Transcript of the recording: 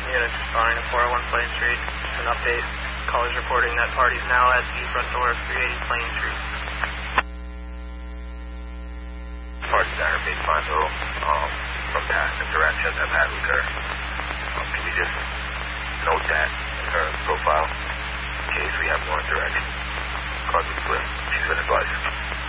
Units responding to 401 Plain Street. An update. Callers reporting that party's now at the front door of 380 Plain Street. Party center, being mindful from past interactions I've had with her. Can you just note that in her profile in case we have more interaction? Cause it's clear. She's been advised.